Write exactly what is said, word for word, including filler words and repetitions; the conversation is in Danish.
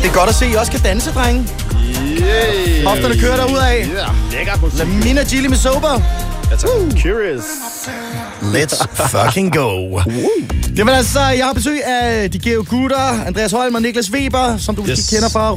er godt at se, I også kan danse, drenge. Yeah. Hofterne kører derudad. Yeah. Lækkert musik. Lamina Gilly med Sober. Jeg tager Curious. Let's fucking go. Jamen altså, jeg har besøg af de Geo Gutter, Andreas Holm og Niklas Weber, som du yes. kender fra